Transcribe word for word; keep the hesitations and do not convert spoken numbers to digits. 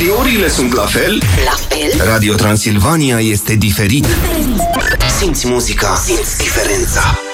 radiourile sunt la fel? La fel? Radio Transilvania este diferit. Simți muzica, simți diferența.